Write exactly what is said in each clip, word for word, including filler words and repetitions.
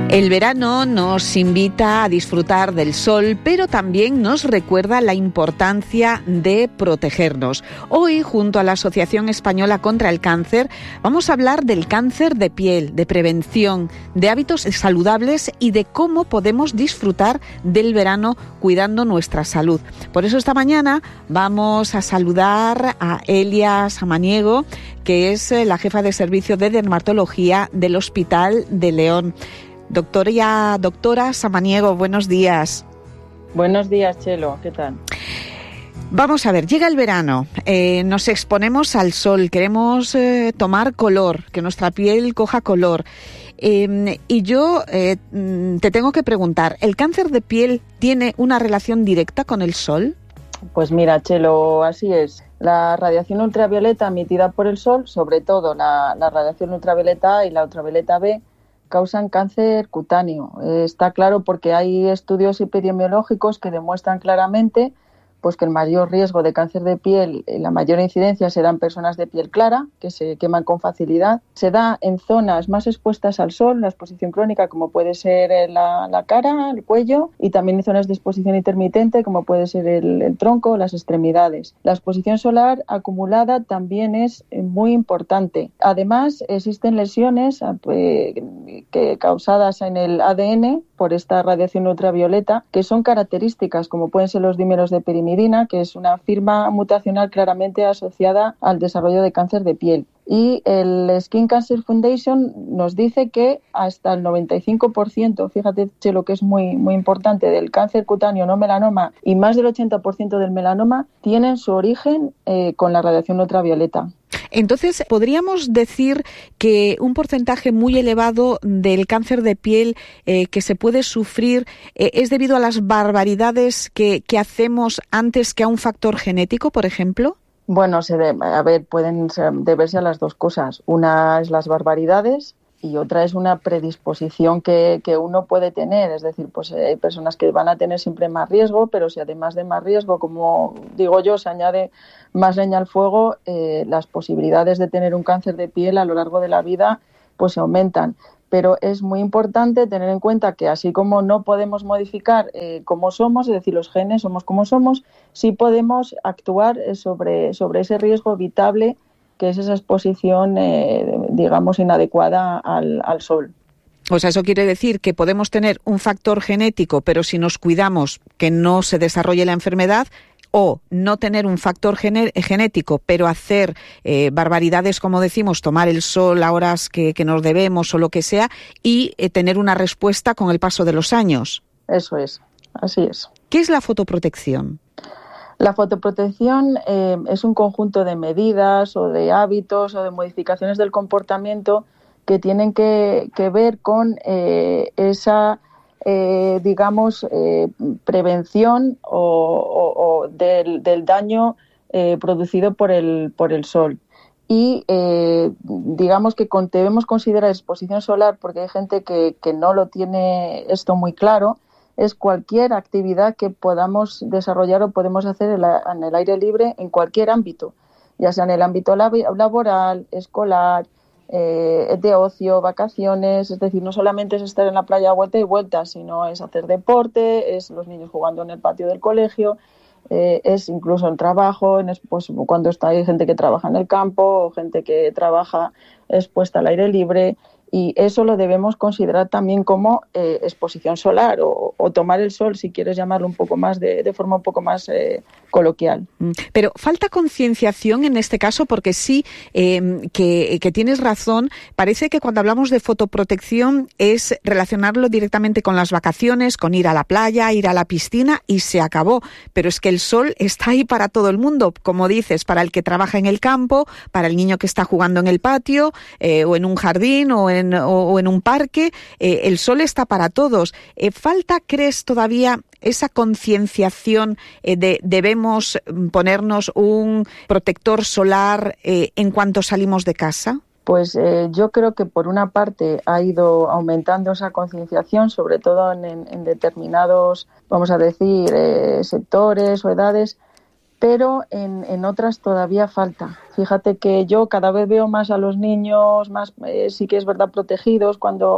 El verano nos invita a disfrutar del sol, pero también nos recuerda la importancia de protegernos. Hoy, junto a la Asociación Española contra el Cáncer, vamos a hablar del cáncer de piel, de prevención, de hábitos saludables y de cómo podemos disfrutar del verano cuidando nuestra salud. Por eso esta mañana vamos a saludar a Elia Samaniego, que es la jefa de servicio de dermatología del Hospital de León. Doctora, doctora Samaniego, buenos días. Buenos días, Chelo, ¿qué tal? Vamos a ver, llega el verano, eh, nos exponemos al sol, queremos eh, tomar color, que nuestra piel coja color. Eh, y yo eh, te tengo que preguntar, ¿el cáncer de piel tiene una relación directa con el sol? Pues mira, Chelo, así es. La radiación ultravioleta emitida por el sol, sobre todo la, la radiación ultravioleta A y la ultravioleta B, causan cáncer cutáneo. Eh, está claro porque hay estudios epidemiológicos que demuestran claramente pues que el mayor riesgo de cáncer de piel, la mayor incidencia serán personas de piel clara, que se queman con facilidad. Se da en zonas más expuestas al sol, la exposición crónica, como puede ser la, la cara, el cuello, y también en zonas de exposición intermitente, como puede ser el, el tronco o las extremidades. La exposición solar acumulada también es muy importante. Además, existen lesiones eh, que, causadas en el A D N por esta radiación ultravioleta, que son características, como pueden ser los dímeros de pirimidina, que es una firma mutacional claramente asociada al desarrollo de cáncer de piel. Y el Skin Cancer Foundation nos dice que hasta el noventa y cinco por ciento, fíjate, lo que es muy, muy importante, del cáncer cutáneo no melanoma y más del ochenta por ciento del melanoma tienen su origen eh, con la radiación ultravioleta. Entonces, ¿podríamos decir que un porcentaje muy elevado del cáncer de piel eh, que se puede sufrir eh, es debido a las barbaridades que, que hacemos antes que a un factor genético, por ejemplo? Bueno, se de, a ver, pueden deberse a las dos cosas. Una es las barbaridades y otra es una predisposición que, que uno puede tener. Es decir, pues hay personas que van a tener siempre más riesgo, pero si además de más riesgo, como digo yo, se añade más leña al fuego, eh, las posibilidades de tener un cáncer de piel a lo largo de la vida pues se aumentan. Pero es muy importante tener en cuenta que así como no podemos modificar eh, cómo somos, es decir, los genes somos como somos, sí podemos actuar sobre, sobre ese riesgo evitable que es esa exposición, eh, digamos, inadecuada al, al sol. O sea, eso quiere decir que podemos tener un factor genético, pero si nos cuidamos que no se desarrolle la enfermedad, o no tener un factor gené- genético, pero hacer eh, barbaridades, como decimos, tomar el sol a horas que, que nos debemos o lo que sea, y eh, tener una respuesta con el paso de los años. Eso es, así es. ¿Qué es la fotoprotección? La fotoprotección eh, es un conjunto de medidas o de hábitos o de modificaciones del comportamiento que tienen que, que ver con eh, esa... Eh, digamos, eh, prevención o, o, o del, del daño eh, producido por el, por el sol. Y eh, digamos que con, debemos considerar exposición solar, porque hay gente que, que no lo tiene esto muy claro, es cualquier actividad que podamos desarrollar o podemos hacer en, la, en el aire libre en cualquier ámbito, ya sea en el ámbito lab- laboral, escolar, Eh, de ocio, vacaciones, es decir, no solamente es estar en la playa vuelta y vuelta, sino es hacer deporte, es los niños jugando en el patio del colegio, eh, es incluso el trabajo, en, pues, cuando está, hay gente que trabaja en el campo o gente que trabaja expuesta al aire libre, y eso lo debemos considerar también como eh, exposición solar o, o tomar el sol, si quieres llamarlo un poco más de, de forma un poco más eh, coloquial. Pero falta concienciación en este caso, porque sí eh, que, que tienes razón. Parece que cuando hablamos de fotoprotección es relacionarlo directamente con las vacaciones, con ir a la playa, ir a la piscina y se acabó. Pero es que el sol está ahí para todo el mundo, como dices, para el que trabaja en el campo, para el niño que está jugando en el patio eh, o en un jardín o en En, o, o en un parque, eh, el sol está para todos. Eh, ¿Falta, crees, todavía esa concienciación eh, de debemos ponernos un protector solar eh, en cuanto salimos de casa? Pues eh, yo creo que por una parte ha ido aumentando esa concienciación, sobre todo en, en, en determinados, vamos a decir, eh, sectores o edades, pero en, en otras todavía falta. Fíjate que yo cada vez veo más a los niños, más eh, sí que es verdad protegidos, cuando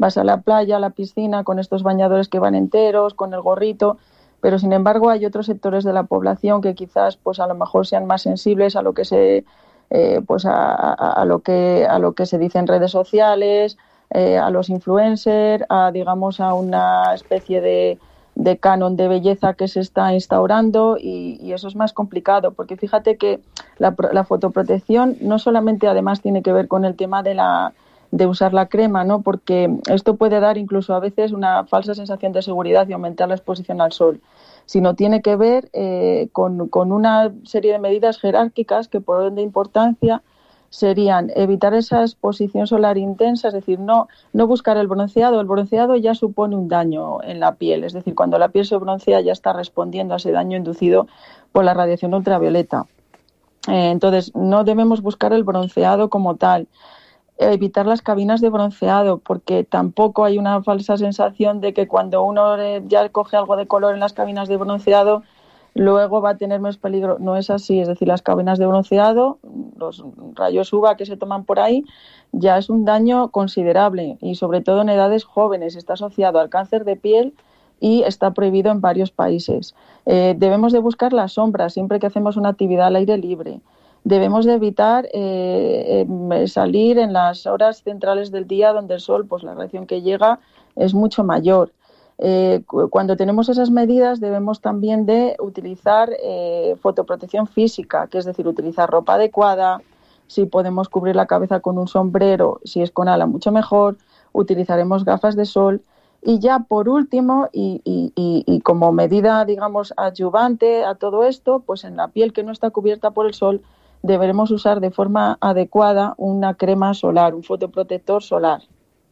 vas a la playa, a la piscina, con estos bañadores que van enteros, con el gorrito, pero sin embargo hay otros sectores de la población que quizás pues a lo mejor sean más sensibles a lo que se eh, pues a, a, a lo que a lo que se dice en redes sociales, eh, a los influencers, a digamos a una especie de de canon de belleza que se está instaurando y, y eso es más complicado porque fíjate que la, la fotoprotección no solamente además tiene que ver con el tema de la de usar la crema, ¿no? Porque esto puede dar incluso a veces una falsa sensación de seguridad y aumentar la exposición al sol, sino tiene que ver eh, con, con una serie de medidas jerárquicas que por orden de importancia serían evitar esa exposición solar intensa, es decir, no, no buscar el bronceado. El bronceado ya supone un daño en la piel, es decir, cuando la piel se broncea ya está respondiendo a ese daño inducido por la radiación ultravioleta. Eh, entonces, no debemos buscar el bronceado como tal. Evitar las cabinas de bronceado, porque tampoco hay una falsa sensación de que cuando uno ya coge algo de color en las cabinas de bronceado luego va a tener más peligro. No es así, es decir, las cabinas de bronceado, los rayos U V A que se toman por ahí, ya es un daño considerable y sobre todo en edades jóvenes. Está asociado al cáncer de piel y está prohibido en varios países. Eh, debemos de buscar la sombra siempre que hacemos una actividad al aire libre. Debemos de evitar eh, eh, salir en las horas centrales del día donde el sol, pues la radiación que llega es mucho mayor. Eh, cuando tenemos esas medidas debemos también de utilizar eh, fotoprotección física, que es decir, utilizar ropa adecuada, si podemos cubrir la cabeza con un sombrero, si es con ala mucho mejor, utilizaremos gafas de sol y ya por último y, y, y, y como medida digamos adyuvante a todo esto, pues en la piel que no está cubierta por el sol deberemos usar de forma adecuada una crema solar, un fotoprotector solar.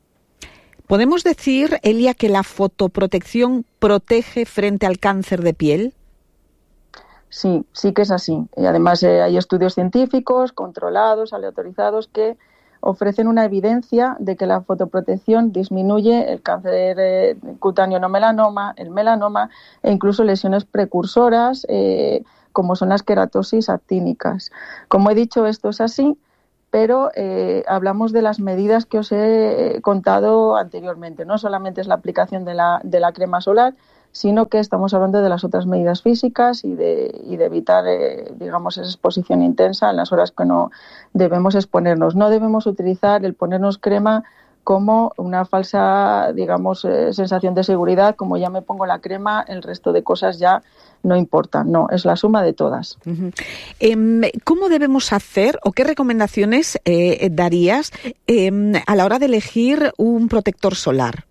¿Podemos decir, Elia, que la fotoprotección protege frente al cáncer de piel? Sí, sí que es así. Y además eh, hay estudios científicos controlados, aleatorizados, que ofrecen una evidencia de que la fotoprotección disminuye el cáncer eh, cutáneo no melanoma, el melanoma e incluso lesiones precursoras eh, como son las queratosis actínicas. Como he dicho, esto es así, pero eh, hablamos de las medidas que os he contado anteriormente. No solamente es la aplicación de la, de la crema solar, sino que estamos hablando de las otras medidas físicas y de, y de evitar, eh, digamos, esa exposición intensa en las horas que no debemos exponernos. No debemos utilizar el ponernos crema como una falsa, digamos, eh, sensación de seguridad, como ya me pongo la crema, el resto de cosas ya no importan. No, es la suma de todas. Uh-huh. Eh, ¿Cómo debemos hacer o qué recomendaciones eh, darías eh, a la hora de elegir un protector solar?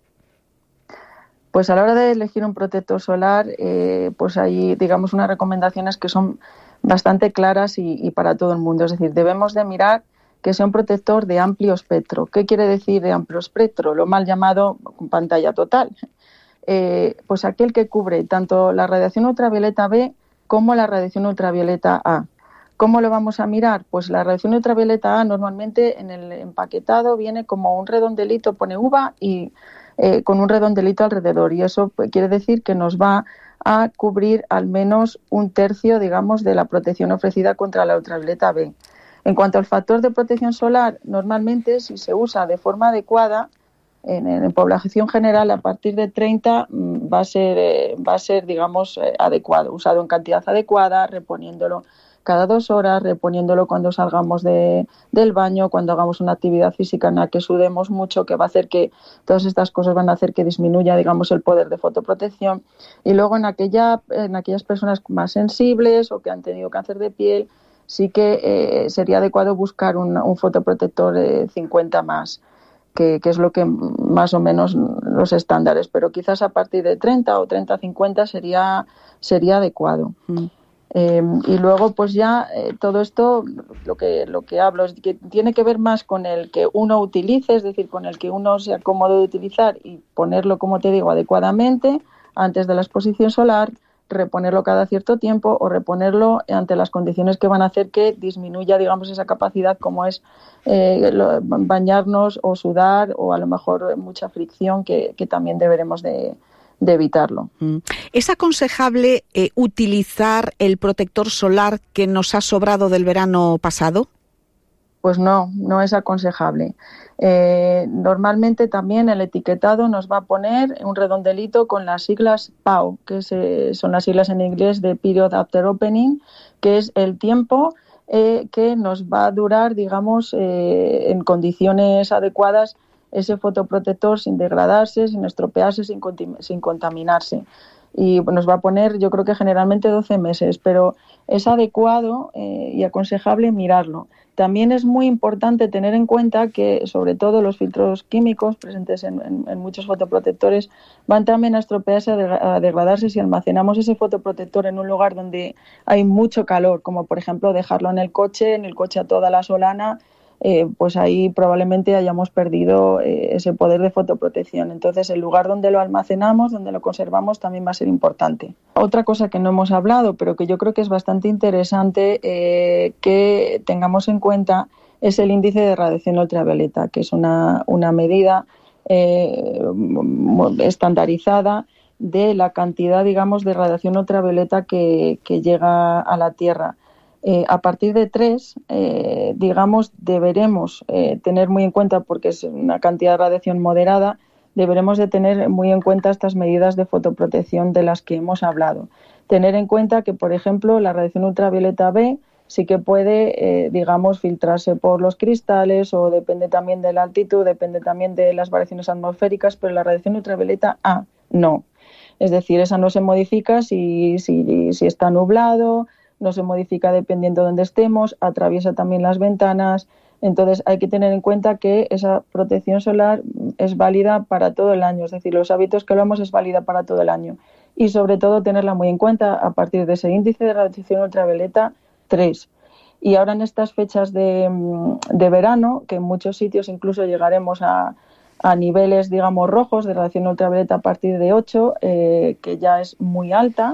Pues a la hora de elegir un protector solar, eh, pues hay, digamos, unas recomendaciones que son bastante claras y, y para todo el mundo. Es decir, debemos de mirar que sea un protector de amplio espectro. ¿Qué quiere decir de amplio espectro? Lo mal llamado pantalla total. Eh, pues aquel que cubre tanto la radiación ultravioleta B como la radiación ultravioleta A. ¿Cómo lo vamos a mirar? Pues la radiación ultravioleta A normalmente en el empaquetado viene como un redondelito, pone uva y eh, con un redondelito alrededor, y eso pues, quiere decir que nos va a cubrir al menos un tercio, digamos, de la protección ofrecida contra la ultravioleta B. En cuanto al factor de protección solar, normalmente si se usa de forma adecuada, en, en población general a partir de treinta va a ser, eh, va a ser digamos, eh, adecuado, usado en cantidad adecuada, reponiéndolo cada dos horas, reponiéndolo cuando salgamos de, del baño, cuando hagamos una actividad física en la que sudemos mucho, que va a hacer que todas estas cosas van a hacer que disminuya, digamos, el poder de fotoprotección. Y luego en, aquella, en aquellas personas más sensibles o que han tenido cáncer de piel, sí que eh, sería adecuado buscar un, un fotoprotector de cincuenta más, que, que es lo que más o menos los estándares, pero quizás a partir de treinta o treinta a cincuenta sería, sería adecuado. Mm. Eh, y luego pues ya eh, todo esto lo que lo que hablo es que tiene que ver más con el que uno utilice, es decir, con el que uno sea cómodo de utilizar y ponerlo, como te digo, adecuadamente antes de la exposición solar, reponerlo cada cierto tiempo o reponerlo ante las condiciones que van a hacer que disminuya, digamos, esa capacidad, como es eh, lo, bañarnos o sudar o a lo mejor mucha fricción que, que también deberemos de de evitarlo. ¿Es aconsejable eh, utilizar el protector solar que nos ha sobrado del verano pasado? Pues no, no es aconsejable. Eh, normalmente también el etiquetado nos va a poner un redondelito con las siglas P A O, que se, son las siglas en inglés de Period After Opening, que es el tiempo eh, que nos va a durar, digamos, eh, en condiciones adecuadas ese fotoprotector sin degradarse, sin estropearse, sin, sin contaminarse. Y nos va a poner, yo creo que generalmente doce meses, pero es adecuado eh, y aconsejable mirarlo. También es muy importante tener en cuenta que, sobre todo, los filtros químicos presentes en, en, en muchos fotoprotectores van también a estropearse, a degradarse si almacenamos ese fotoprotector en un lugar donde hay mucho calor, como por ejemplo dejarlo en el coche, en el coche a toda la solana. Eh, pues ahí probablemente hayamos perdido eh, ese poder de fotoprotección. Entonces, el lugar donde lo almacenamos, donde lo conservamos, también va a ser importante. Otra cosa que no hemos hablado, pero que yo creo que es bastante interesante eh, que tengamos en cuenta, es el índice de radiación ultravioleta, que es una, una medida eh, estandarizada de la cantidad, digamos, de radiación ultravioleta que, que llega a la Tierra. Eh, a partir de tres, eh, digamos, deberemos eh, tener muy en cuenta, porque es una cantidad de radiación moderada, deberemos de tener muy en cuenta estas medidas de fotoprotección de las que hemos hablado. Tener en cuenta que, por ejemplo, la radiación ultravioleta B sí que puede, eh, digamos, filtrarse por los cristales, o depende también de la altitud, depende también de las variaciones atmosféricas, pero la radiación ultravioleta A no. Es decir, esa no se modifica si, si, si está nublado, no se modifica dependiendo de dónde estemos, atraviesa también las ventanas. Entonces hay que tener en cuenta que esa protección solar es válida para todo el año, es decir, los hábitos que hablamos es válida para todo el año. Y sobre todo tenerla muy en cuenta a partir de ese índice de radiación ultravioleta tres. Y ahora en estas fechas de, de verano, que en muchos sitios incluso llegaremos a, a niveles, digamos, rojos de radiación ultravioleta a partir de ocho, eh, que ya es muy alta,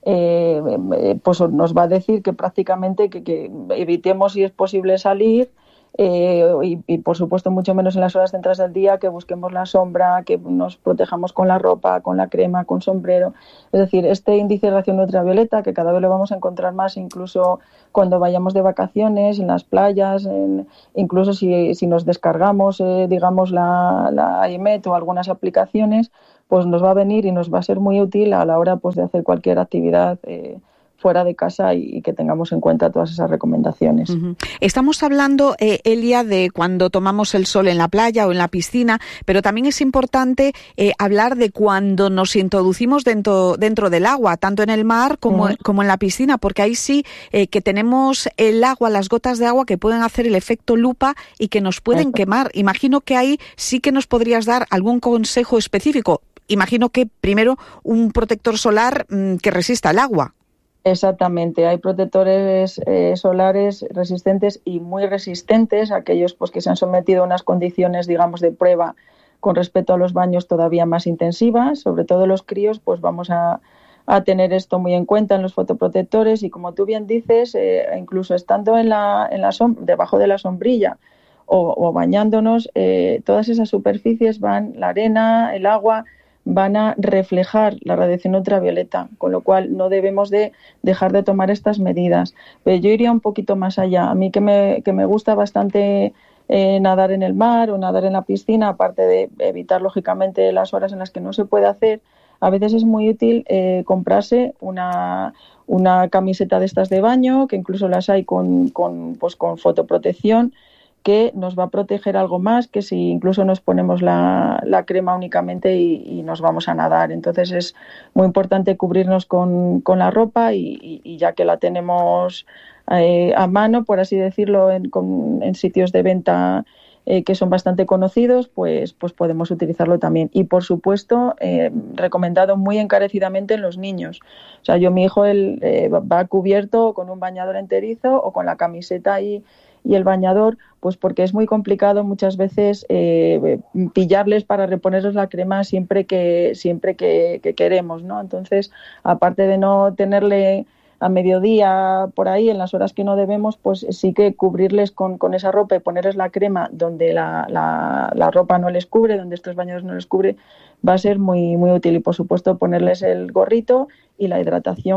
Eh, pues nos va a decir que prácticamente que, que evitemos, si es posible, salir eh, y, y por supuesto mucho menos en las horas centrales del día, que busquemos la sombra, que nos protejamos con la ropa, con la crema, con sombrero. Es decir, este índice de radiación ultravioleta, que cada vez lo vamos a encontrar más incluso cuando vayamos de vacaciones, en las playas, en, incluso si, si nos descargamos eh, digamos la, la I M E T o algunas aplicaciones, pues nos va a venir y nos va a ser muy útil a la hora, pues, de hacer cualquier actividad eh, fuera de casa, y, y que tengamos en cuenta todas esas recomendaciones. Uh-huh. Estamos hablando, eh, Elia, de cuando tomamos el sol en la playa o en la piscina, pero también es importante eh, hablar de cuando nos introducimos dentro, dentro del agua, tanto en el mar como, uh-huh. como en la piscina, porque ahí sí eh, que tenemos el agua, las gotas de agua que pueden hacer el efecto lupa y que nos pueden uh-huh. quemar. Imagino que ahí sí que nos podrías dar algún consejo específico. Imagino que primero un protector solar mmm, que resista el agua. Exactamente, hay protectores eh, solares resistentes y muy resistentes, aquellos pues que se han sometido a unas condiciones, digamos, de prueba con respecto a los baños todavía más intensivas. Sobre todo los críos, pues vamos a, a tener esto muy en cuenta en los fotoprotectores, y como tú bien dices, eh, incluso estando en la, en la som- debajo de la sombrilla o, o bañándonos, eh, todas esas superficies van, la arena, el agua, van a reflejar la radiación ultravioleta, con lo cual no debemos de dejar de tomar estas medidas. Pero yo iría un poquito más allá. A mí que me, que me gusta bastante eh, nadar en el mar o nadar en la piscina, aparte de evitar lógicamente las horas en las que no se puede hacer, a veces es muy útil eh, comprarse una, una camiseta de estas de baño, que incluso las hay con, con, pues, con fotoprotección, que nos va a proteger algo más que si incluso nos ponemos la, la crema únicamente y, y nos vamos a nadar. Entonces es muy importante cubrirnos con, con la ropa, y, y, y ya que la tenemos eh, a mano, por así decirlo, en, con, en sitios de venta eh, que son bastante conocidos, pues, pues podemos utilizarlo también. Y por supuesto, eh, recomendado muy encarecidamente en los niños. O sea, yo mi hijo él, eh, va cubierto con un bañador enterizo o con la camiseta y y el bañador, pues porque es muy complicado muchas veces eh, pillarles para reponerles la crema siempre que siempre que, que queremos, ¿no? Entonces, aparte de no tenerle a mediodía por ahí en las horas que no debemos, pues sí que cubrirles con, con esa ropa y ponerles la crema donde la, la, la ropa no les cubre, donde estos bañadores no les cubre, va a ser muy, muy útil. Y por supuesto ponerles el gorrito y la hidratación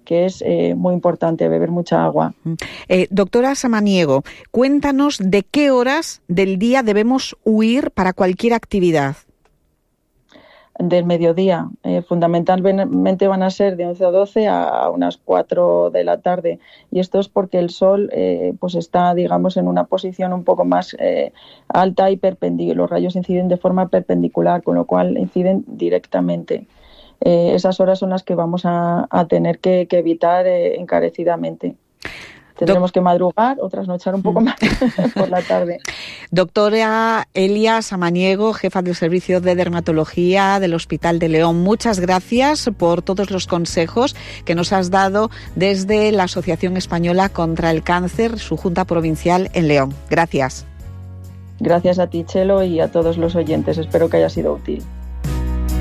que es eh, muy importante beber mucha agua. Eh, doctora Samaniego, cuéntanos de qué horas del día debemos huir para cualquier actividad. Del mediodía, eh, fundamentalmente van a ser de once o doce a unas cuatro de la tarde, y esto es porque el sol eh, pues está, digamos, en una posición un poco más eh, alta y perpendicular. Los rayos inciden de forma perpendicular, con lo cual inciden directamente. Eh, esas horas son las que vamos a, a tener que, que evitar eh, encarecidamente. Tendremos que madrugar o trasnochar un poco más por la tarde. Doctora Elia Samaniego, jefa del Servicio de Dermatología del Hospital de León, muchas gracias por todos los consejos que nos has dado desde la Asociación Española contra el Cáncer, su Junta Provincial en León. Gracias. Gracias a ti, Chelo, y a todos los oyentes. Espero que haya sido útil.